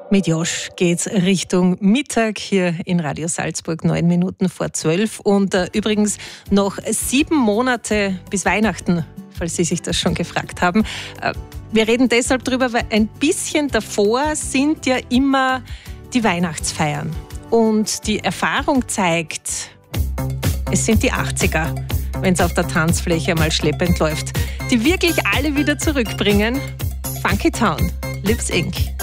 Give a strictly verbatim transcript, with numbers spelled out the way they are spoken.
Mit Josch geht's Richtung Mittag hier in Radio Salzburg, neun Minuten vor zwölf. Und äh, übrigens noch sieben Monate bis Weihnachten, falls Sie sich das schon gefragt haben. Äh, wir reden deshalb drüber, weil ein bisschen davor sind ja immer die Weihnachtsfeiern. Und die Erfahrung zeigt, es sind die achtziger, wenn es auf der Tanzfläche mal schleppend läuft, die wirklich alle wieder zurückbringen. Funky Town, Lips Incorporated.